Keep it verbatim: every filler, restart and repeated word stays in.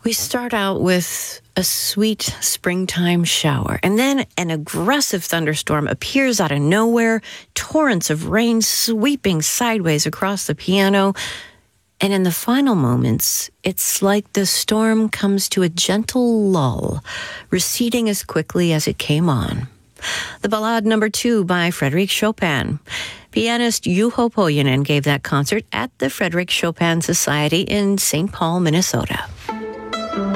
We start out with a sweet springtime shower, and then an aggressive thunderstorm appears out of nowhere, torrents of rain sweeping sideways across the piano. And in the final moments, it's like the storm comes to a gentle lull, receding as quickly as it came on. The Ballade Number Two by Frédéric Chopin. Pianist Juho Pohjonen gave that concert at the Frédéric Chopin Society in Saint Paul, Minnesota.